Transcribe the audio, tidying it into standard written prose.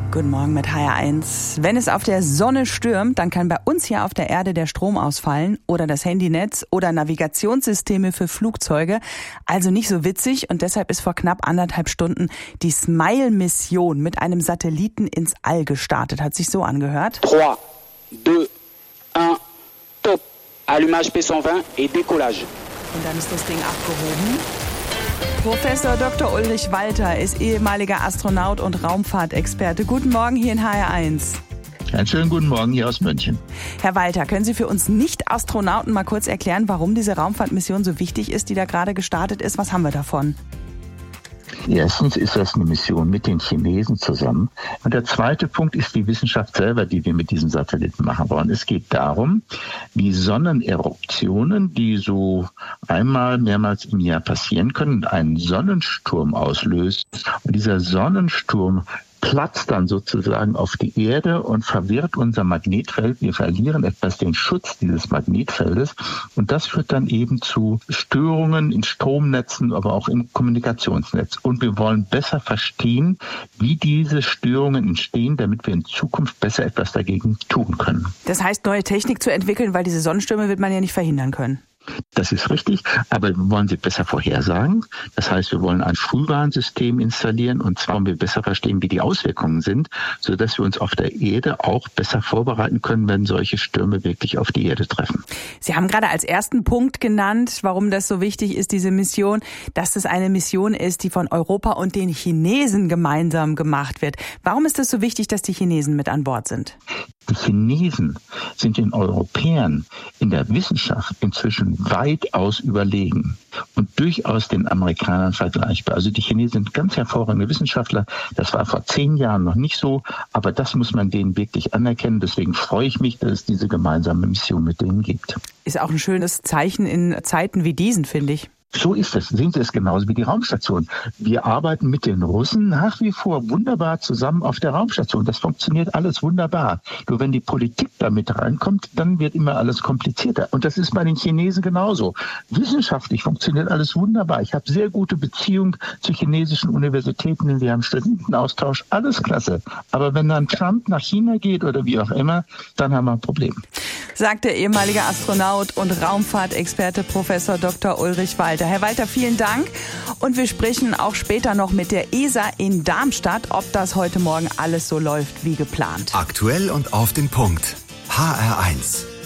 Guten Morgen mit HR1. Wenn es auf der Sonne stürmt, dann kann bei uns hier auf der Erde der Strom ausfallen oder das Handynetz oder Navigationssysteme für Flugzeuge. Also nicht so witzig und deshalb ist vor knapp 1,5 Stunden die SMILE-Mission mit einem Satelliten ins All gestartet. Hat sich so angehört. 3, 2, 1, top. Allumage P120 et décollage. Und dann ist das Ding abgehoben. Professor Dr. Ulrich Walter ist ehemaliger Astronaut und Raumfahrtexperte. Guten Morgen hier in HR1. Einen schönen guten Morgen hier aus München. Herr Walter, können Sie für uns Nicht-Astronauten mal kurz erklären, warum diese Raumfahrtmission so wichtig ist, die da gerade gestartet ist? Was haben wir davon? Erstens ist das eine Mission mit den Chinesen zusammen. Und der zweite Punkt ist die Wissenschaft selber, die wir mit diesem Satelliten machen wollen. Es geht darum, wie Sonneneruptionen, die so mehrmals im Jahr passieren können, einen Sonnensturm auslösen. Und dieser Sonnensturm platzt dann sozusagen auf die Erde und verwirrt unser Magnetfeld. Wir verlieren etwas den Schutz dieses Magnetfeldes und das führt dann eben zu Störungen in Stromnetzen, aber auch im Kommunikationsnetz. Und wir wollen besser verstehen, wie diese Störungen entstehen, damit wir in Zukunft besser etwas dagegen tun können. Das heißt, neue Technik zu entwickeln, weil diese Sonnenstürme wird man ja nicht verhindern können. Das ist richtig, aber wir wollen sie besser vorhersagen. Das heißt, wir wollen ein Frühwarnsystem installieren und zwar wollen wir besser verstehen, wie die Auswirkungen sind, sodass wir uns auf der Erde auch besser vorbereiten können, wenn solche Stürme wirklich auf die Erde treffen. Sie haben gerade als ersten Punkt genannt, warum das so wichtig ist, diese Mission, dass es eine Mission ist, die von Europa und den Chinesen gemeinsam gemacht wird. Warum ist es so wichtig, dass die Chinesen mit an Bord sind? Die Chinesen sind den Europäern in der Wissenschaft inzwischen weitaus überlegen und durchaus den Amerikanern vergleichbar. Also die Chinesen sind ganz hervorragende Wissenschaftler. Das war vor 10 Jahren noch nicht so, aber das muss man denen wirklich anerkennen. Deswegen freue ich mich, dass es diese gemeinsame Mission mit denen gibt. Ist auch ein schönes Zeichen in Zeiten wie diesen, finde ich. So ist es. Sehen Sie es genauso wie die Raumstation. Wir arbeiten mit den Russen nach wie vor wunderbar zusammen auf der Raumstation. Das funktioniert alles wunderbar. Nur wenn die Politik da mit reinkommt, dann wird immer alles komplizierter. Und das ist bei den Chinesen genauso. Wissenschaftlich funktioniert alles wunderbar. Ich habe sehr gute Beziehungen zu chinesischen Universitäten. Wir haben Studentenaustausch. Alles klasse. Aber wenn dann Trump nach China geht oder wie auch immer, dann haben wir ein Problem. Sagt der ehemalige Astronaut und Raumfahrtexperte Professor Dr. Ulrich Walter. Herr Walter, vielen Dank. Und wir sprechen auch später noch mit der ESA in Darmstadt, ob das heute Morgen alles so läuft wie geplant. Aktuell und auf den Punkt. HR1.